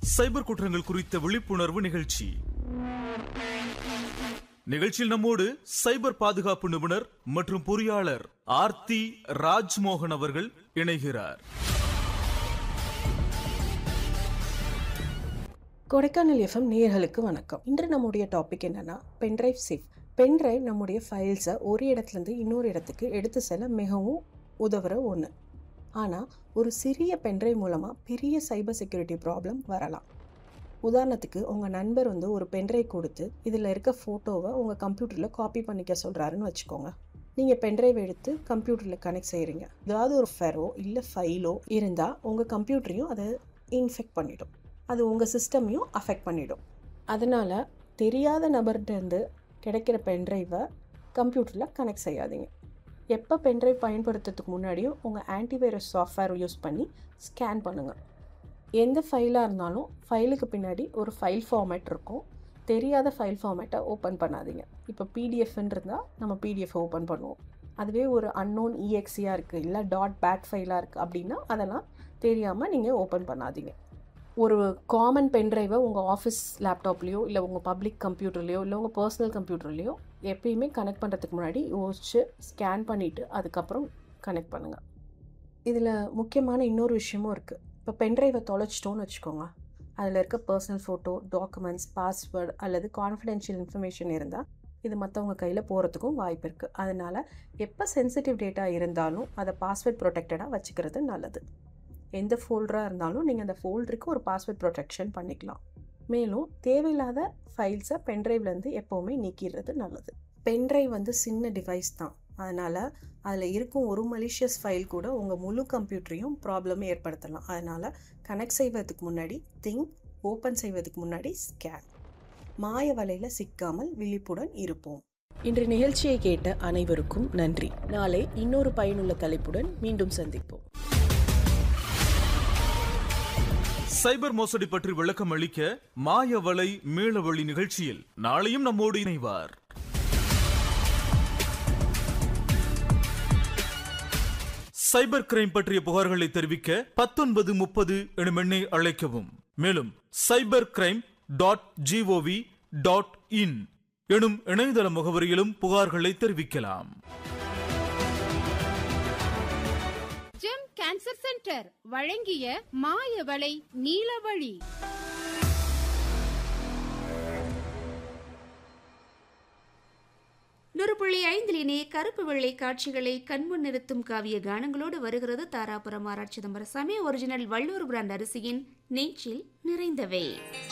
சைபர் குற்றங்கள் குறித்த விழிப்புணர்வு நிகழ்ச்சி. நிகழ்ச்சியில் நம்மோடு சைபர் பாதுகாப்பு நிபுணர் மற்றும் பொறியாளர் ஆர்த்தி ராஜ்மோகன் அவர்கள் இணைகிறார். கொடைக்கானல் எஃப்எம் நேயர்களுக்கு வணக்கம். இன்று நம்முடைய டாபிக் என்னன்னா பென்டிரைவ் சேஃப். பென்டிரைவ் நம்முடைய ஃபைல்ஸை ஒரு இடத்துலேருந்து இன்னொரு இடத்துக்கு எடுத்து செல்ல மிகவும் உதவுற ஒன்று. ஆனால் ஒரு சிறிய பென்டிரைவ் மூலமாக பெரிய சைபர் செக்யூரிட்டி ப்ராப்ளம் வரலாம். உதாரணத்துக்கு உங்கள் நண்பர் ஒரு பென்டிரைவ் கொடுத்து இதில் இருக்க ஃபோட்டோவை உங்கள் கம்ப்யூட்டரில் காப்பி பண்ணிக்க சொல்கிறாருன்னு வச்சுக்கோங்க. நீங்கள் பென்டிரைவ் எடுத்து கம்ப்யூட்டரில் கனெக்ட் செய்கிறீங்க. ஏதாவது ஒரு ஃபெரோ இல்லை ஃபைலோ இருந்தால் உங்கள் கம்ப்யூட்டரையும் அதை இன்ஃபெக்ட் பண்ணிடும். அது உங்கள் சிஸ்டமையும் அஃபெக்ட் பண்ணிடும். அதனால் தெரியாத நபர்கிட்டருந்து கிடைக்கிற பென்டிரைவை கம்ப்யூட்டரில் கனெக்ட் செய்யாதீங்க. எப்போ பென்டிரைவ் பயன்படுத்துறதுக்கு முன்னாடியும் உங்கள் ஆன்டிவைரஸ் சாஃப்ட்வேர் யூஸ் பண்ணி ஸ்கேன் பண்ணுங்கள். எந்த ஃபைலாக இருந்தாலும் ஃபைலுக்கு பின்னாடி ஒரு ஃபைல் ஃபார்மேட் இருக்கும். தெரியாத ஃபைல் ஃபார்மேட்டை ஓப்பன் பண்ணாதீங்க. இப்போ பிடிஎஃப்ன்னு இருந்தால் நம்ம பிடிஎஃப் ஓப்பன் பண்ணுவோம். அதுவே ஒரு அன்னோன் இஎக்ஸியாக இருக்குது இல்லை .bat ஃபைலாக இருக்குது அப்படின்னா அதெல்லாம் தெரியாமல் நீங்கள் ஓப்பன் பண்ணாதீங்க. ஒரு காமன் பென்ட்ரைவை உங்கள் ஆஃபீஸ் லேப்டாப்லேயோ இல்லை உங்கள் பப்ளிக் கம்ப்யூட்டர்லேயோ இல்லை உங்கள் பர்சனல் கம்ப்யூட்டர்லேயோ எப்பயுமே கனெக்ட் பண்ணுறதுக்கு முன்னாடி யோசிச்சு ஸ்கேன் பண்ணிவிட்டு அதுக்கப்புறம் கனெக்ட் பண்ணுங்கள். இதில் முக்கியமான இன்னொரு விஷயமும் இருக்குது. இப்போ பென்ட்ரைவை தொலைச்சிட்டோன்னு வச்சுக்கோங்க. அதில் இருக்க பர்சனல் ஃபோட்டோ, டாக்குமெண்ட்ஸ், பாஸ்வேர்டு அல்லது கான்ஃபிடென்ஷியல் இன்ஃபர்மேஷன் இருந்தால் இது மற்றவங்க கையில் போகிறதுக்கும் வாய்ப்பு இருக்குது. அதனால் எப்போ சென்சிட்டிவ் டேட்டா இருந்தாலும் அதை பாஸ்வேர்ட் ப்ரொடெக்டடாக வச்சுக்கிறது நல்லது. எந்த ஃபோல்டராக இருந்தாலும் நீங்கள் அந்த ஃபோல்டருக்கு ஒரு பாஸ்வேர்ட் ப்ரொடெக்ஷன் பண்ணிக்கலாம். மேலும் தேவையில்லாத ஃபைல்ஸை பென்ட்ரைவ்லேருந்து எப்போவுமே நீக்கிடுறது நல்லது. பென்ட்ரைவ் சின்ன டிவைஸ் தான். அதனால் அதில் இருக்கும் ஒரு மலிஷியஸ் ஃபைல் கூட உங்கள் முழு கம்ப்யூட்டரையும் ப்ராப்ளம் ஏற்படுத்தலாம். அதனால் கனெக்ட் செய்வதற்கு முன்னாடி ஓப்பன் செய்வதற்கு முன்னாடி ஸ்கேன். மாய வலையில் சிக்காமல் விழிப்புடன் இருப்போம். இன்று நிகழ்ச்சியை கேட்ட அனைவருக்கும் நன்றி. நாளை இன்னொரு பயனுள்ள தலைப்புடன் மீண்டும் சந்திப்போம். சைபர் மோசடி பற்றி விளக்கம் அளிக்க மாயவலை மீளவழி நிகழ்ச்சியில் நாளையும் நம்மோடு இணைவார். சைபர் கிரைம் பற்றிய புகார்களை தெரிவிக்க 1930 எனும் எண்ணை அழைக்கவும். மேலும் cybercrime.gov.in எனும் இணையதள முகவரியிலும் புகார்களை தெரிவிக்கலாம். கேன்சர் சென்டர் வழங்கிய மாயவலை நீலவழி. .5 கருப்பு வெள்ளை காட்சிகளை கண்முன் நிறுத்தும் காவிய கானங்களோடு வருகிறது தாராபுரம் ஆராய்ச்சி சிதம்பரசாமி ஒரிஜினல் வள்ளூர் பிராண்ட் அரிசியின் நெஞ்சில் நிறைந்தவை.